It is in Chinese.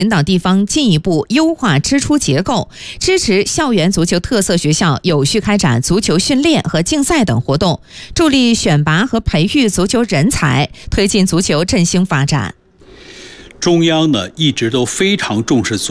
引导地方进一步优化支出结构，支持校园足球特色学校有序开展足球训练和竞赛等活动，助力选拔和培育足球人才，推进足球振兴发展。 中央呢一直都非常重视